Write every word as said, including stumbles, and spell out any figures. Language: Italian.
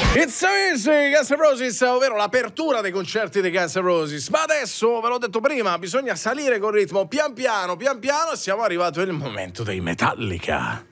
It's so easy, Guns N' Roses, ovvero l'apertura dei concerti dei Guns N' Roses. Ma adesso, ve l'ho detto prima, bisogna salire col ritmo pian piano, pian piano, e siamo arrivati al momento dei Metallica.